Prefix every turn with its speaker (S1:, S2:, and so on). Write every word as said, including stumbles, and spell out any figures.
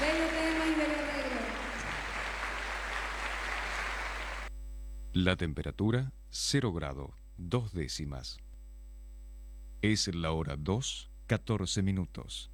S1: Bello tema y bello arreglo.
S2: La temperatura, cero grado, dos décimas. Es la hora dos, catorce minutos.